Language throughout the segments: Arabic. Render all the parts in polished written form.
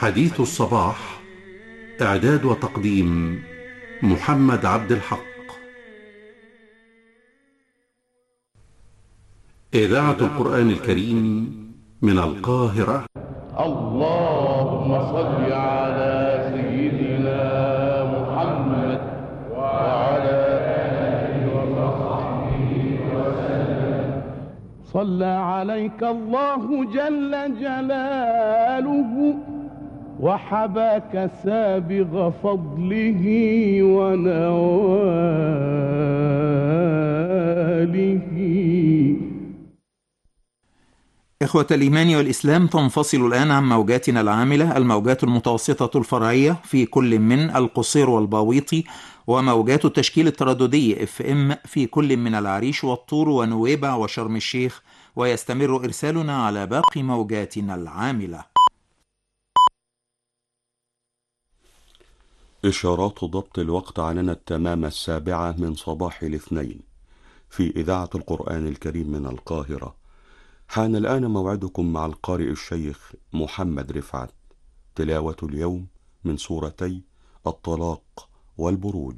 حديث الصباح. إعداد وتقديم محمد عبد الحق. إذاعة القرآن الكريم من القاهرة. اللهم صل على سيدنا محمد وعلى آله وصحبه وسلم. صلى عليك الله جل جلاله وحباك سابغ فضله ونواله. إخوة الإيمان والإسلام، تنفصل الآن عن موجاتنا العاملة الموجات المتوسطة الفرعية في كل من القصير والباويطي، وموجات التشكيل الترددي FM في كل من العريش والطور ونويبع وشرم الشيخ، ويستمر إرسالنا على باقي موجاتنا العاملة. إشارات ضبط الوقت علينا التمام 7 من صباح الاثنين في إذاعة القرآن الكريم من القاهرة. حان الآن موعدكم مع القارئ الشيخ محمد رفعت. تلاوة اليوم من سورتي الطلاق والبروج.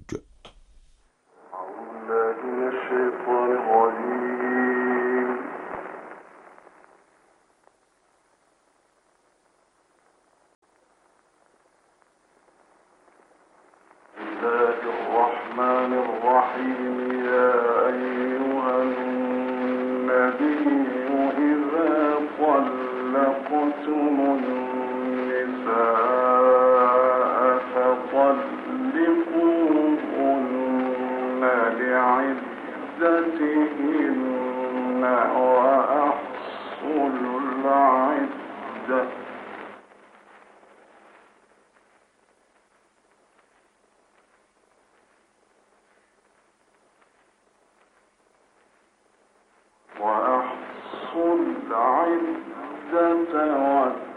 وأحصوا العدة